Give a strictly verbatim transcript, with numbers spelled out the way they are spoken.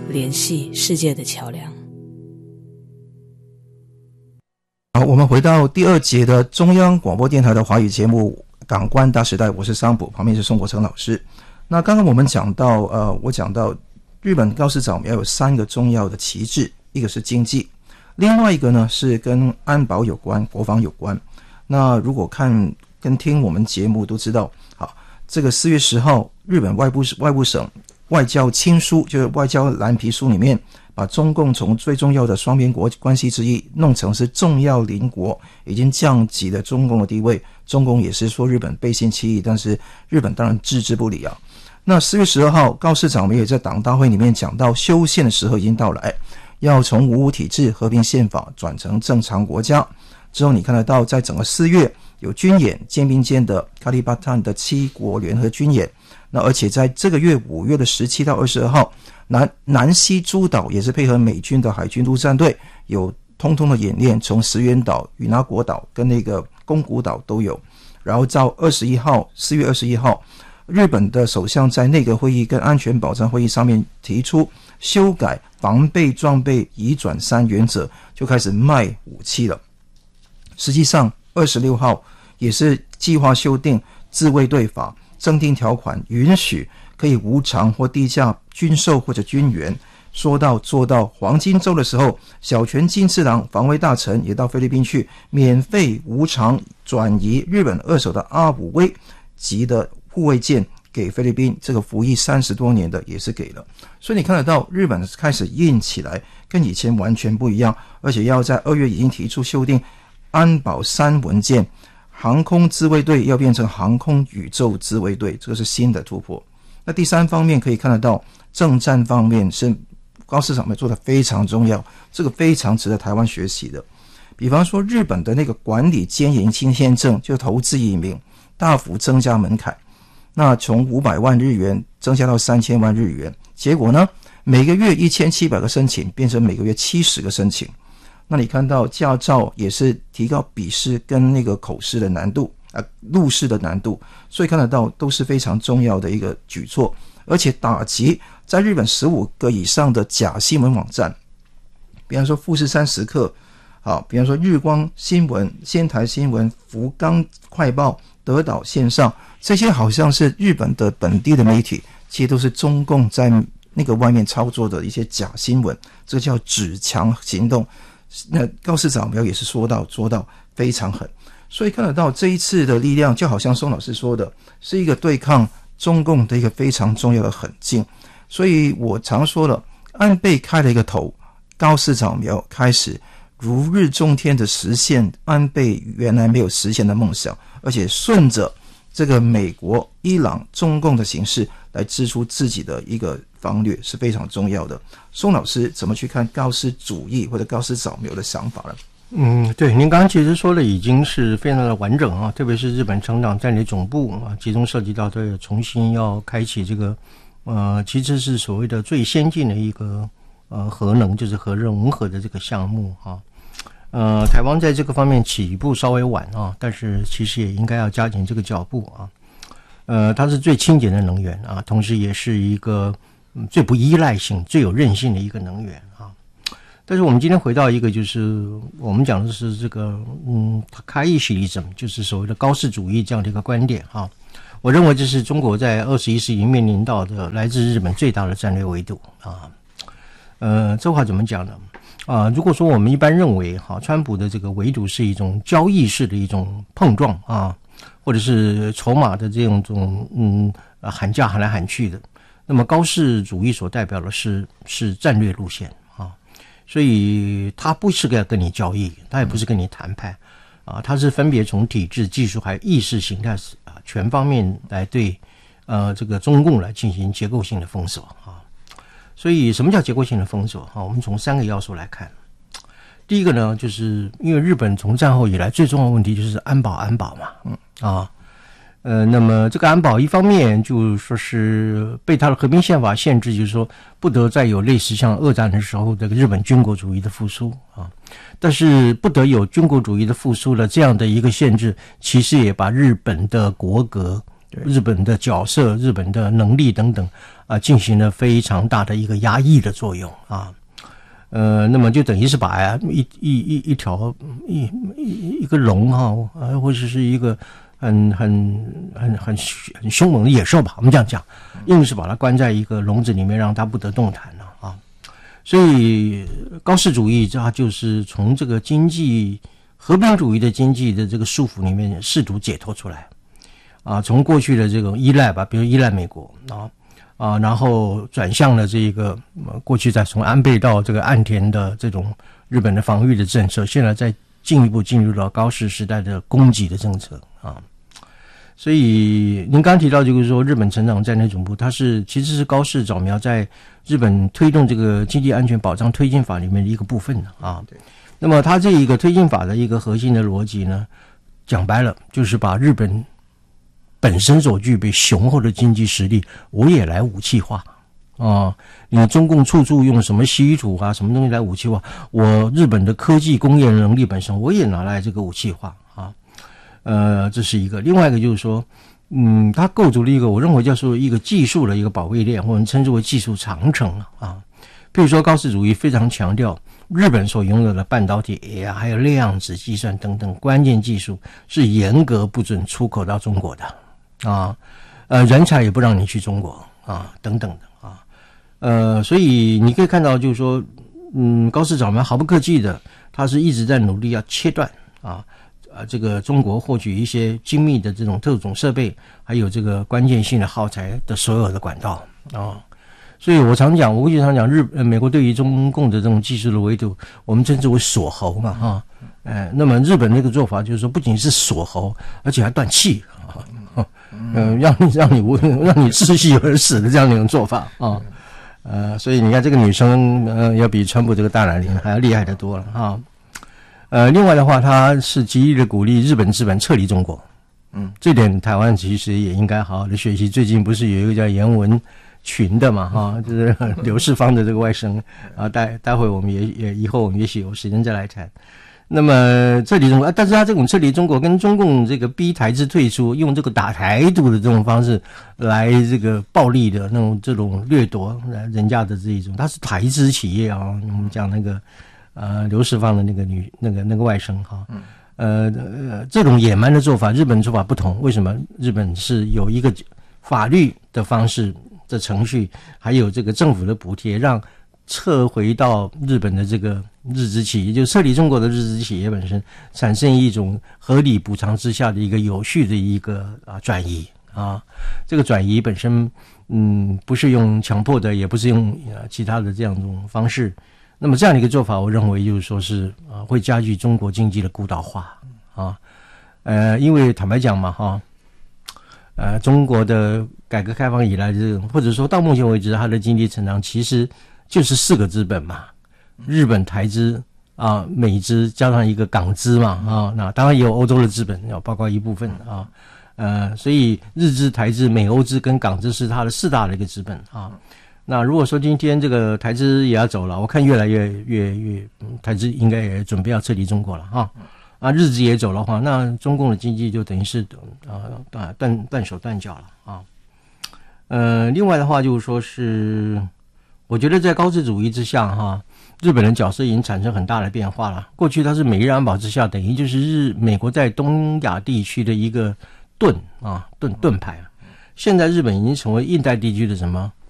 联系世界的桥梁。 好，我们回到第二节的中央广播电台的华语节目《港湾大时代》，我是桑普，旁边是宋国成老师。那刚刚我们讲到，呃，我讲到日本高市早苗有三个重要的旗帜，一个是经济，另外一个呢是跟安保有关、国防有关。那如果看跟听我们节目都知道，好，这个四月十号，日本外部外部省外交亲书，就是外交蓝皮书里面，把中共从最重要的双边国关系之一弄成是重要邻国，已经降级了中共的地位。中共也是说日本背信弃义，但是日本当然置之不理啊。那四月十二号，高市长也在党大会里面讲到，修宪的时候已经到来，要从五五体制和平宪法转成正常国家。之后你看得到，在整个四月有军演，肩并肩的卡利巴坦的七国联合军演。那而且在这个月五月的十七到二十二号，南南西诸岛也是配合美军的海军陆战队有通通的演练，从石垣岛、与那国岛跟那个宫古岛都有。然后到二十一号，四月二十一号，日本的首相在内阁会议跟安全保障会议上面提出修改防备装备移转三原则，就开始卖武器了。实际上二十六号也是计划修订自卫队法，增订条款，允许可以无偿或低价军售或者军援。说到做到，黄金周的时候，小泉进次郎防卫大臣也到菲律宾去，免费无偿转移日本二手的阿武威级的护卫舰给菲律宾，这个服役三十多年的也是给了。所以你看得到，日本开始硬起来，跟以前完全不一样，而且要在二月已经提出修订安保三文件，航空自卫队要变成航空宇宙自卫队，这个是新的突破。那第三方面可以看得到，政战方面是高市长们做得非常重要，这个非常值得台湾学习的。比方说日本的那个管理兼营新签证，就投资移民大幅增加门槛，那从五百万日元增加到三千万日元，结果呢，每个月一千七百个申请变成每个月七十个申请。那你看到驾照也是提高笔试跟那个口试的难度啊，路试的难度，所以看得到都是非常重要的一个举措，而且打击在日本十五个以上的假新闻网站，比方说富士山时刻，好，比方说日光新闻、仙台新闻、福冈快报、德岛线上，这些好像是日本的本地的媒体，其实都是中共在那个外面操作的一些假新闻，这叫指强行动。那高市早苗也是说到做到非常狠，所以看得到这一次的力量，就好像宋老师说的，是一个对抗中共的一个非常重要的狠劲。所以我常说了，安倍开了一个头，高市早苗开始如日中天的实现安倍原来没有实现的梦想，而且顺着这个美国、伊朗、中共的形势来支出自己的一个方略，是非常重要的。宋老师怎么去看高市主义或者高市早苗的想法呢？ 嗯，对，您刚刚其实说的已经是非常的完整啊，特别是日本成长战略总部啊，其中涉及到这个重新要开启这个呃，其实是所谓的最先进的一个呃核能，就是核融合的这个项目啊。呃，台湾在这个方面起步稍微晚啊，但是其实也应该要加紧这个脚步啊。呃，它是最清洁的能源啊，同时也是一个、嗯、最不依赖性、最有韧性的一个能源啊。但是我们今天回到一个，就是我们讲的是这个嗯，Takaishism，就是所谓的高市主义这样的一个观点啊。我认为这是中国在二十一世纪面临到的来自日本最大的战略维度啊。呃，这话怎么讲呢？啊，如果说我们一般认为哈，川普的这个围堵是一种交易式的一种碰撞啊，或者是筹码的这种嗯喊价喊来喊去的，那么高市主义所代表的是是战略路线啊，所以他不是要跟你交易，他也不是跟你谈判啊，他是分别从体制、技术还有意识形态啊全方面来对呃这个中共来进行结构性的封锁啊。所以什么叫结构性的封锁？我们从三个要素来看。第一个呢，就是因为日本从战后以来最重要的问题就是安保安保嘛，嗯啊，呃，那么这个安保一方面就说是被他的和平宪法限制，就是说不得再有类似像二战的时候这个日本军国主义的复苏啊，但是不得有军国主义的复苏的这样的一个限制，其实也把日本的国格、日本的角色、日本的能力等等啊进行了非常大的一个压抑的作用啊。呃，那么就等于是把一一一一条一一一个龙哈，啊，或者是一个很很很很很凶猛的野兽吧，我们这样讲，硬是把它关在一个笼子里面，让它不得动弹了啊。所以高氏主义它就是从这个经济和平主义的经济的这个束缚里面试图解脱出来啊，从过去的这种依赖吧，比如依赖美国啊。啊，然后转向了这个、呃、过去再从安倍到这个岸田的这种日本的防御的政策，现在再进一步进入到高市时代的供给的政策啊。所以您刚提到就是说日本成长战略总部，它是其实是高市早苗在日本推动这个经济安全保障推进法里面的一个部分啊。那么它这一个推进法的一个核心的逻辑呢，讲白了就是把日本本身所具备雄厚的经济实力，我也来武器化啊！你中共处处用什么稀土啊，什么东西来武器化？我日本的科技工业能力本身，我也拿来这个武器化啊！呃，这是一个。另外一个就是说，嗯，它构筑了一个我认为叫做一个技术的一个保卫链，或者称之为技术长城啊。譬如说，高市主义非常强调日本所拥有的半导体啊，还有量子计算等等关键技术是严格不准出口到中国的。啊，呃，人才也不让你去中国啊，等等的啊，呃，所以你可以看到，就是说，嗯，高市早苗毫不客气的，他是一直在努力要切断啊，啊，这个中国获取一些精密的这种特种设备，还有这个关键性的耗材的所有的管道啊。所以我常讲，我经常讲日呃美国对于中共的这种技术的围堵，我们称之为锁喉嘛，哈，呃，那么日本那个做法就是说，不仅是锁喉，而且还断气啊。嗯、呃，让你让你无让你窒息而死的这样的一种做法啊，呃，所以你看这个女生呃要比川普这个大奶奶还要厉害得多了啊。呃，另外的话，他是极力的鼓励日本资本撤离中国，嗯，这点台湾其实也应该好好的学习。最近不是有一个叫严文群的嘛，哈、啊，就是刘世芳的这个外甥啊，待待会我们也也以后我们也许有时间再来谈。那么撤离中国，但是他这种撤离中国跟中共这个逼台资退出，用这个打台独的这种方式来这个暴力的那种这种掠夺人家的这一种，他是台资企业啊，我们讲那个呃刘世芳的那个女那个那个外甥哈，呃呃这种野蛮的做法，日本做法不同，为什么？日本是有一个法律的方式的程序，还有这个政府的补贴，让撤回到日本的这个日资企业，就撤离中国的日资企业本身，产生一种合理补偿之下的一个有序的一个啊转移啊。这个转移本身，嗯，不是用强迫的，也不是用啊其他的这样一种方式。那么这样的一个做法，我认为就是说是啊会加剧中国经济的孤岛化啊。呃，因为坦白讲嘛，哈、啊，呃，中国的改革开放以来的这种，或者说到目前为止，它的经济成长其实就是四个资本嘛，日本、台资啊、美资加上一个港资嘛啊，那当然也有欧洲的资本，要包括一部分啊，呃，所以日资、台资、美欧资跟港资是它的四大的一个资本啊。那如果说今天这个台资也要走了，我看越来越越越，嗯、台资应该也准备要撤离中国了哈。啊，日资也走的话，那中共的经济就等于是啊断断断手断脚了啊。呃，另外的话就是说是。我觉得在高市主义之下哈，日本的角色已经产生很大的变化了。过去它是美日安保之下，等于就是日美国在东亚地区的一个盾啊盾盾牌，现在日本已经成为印太地区的什么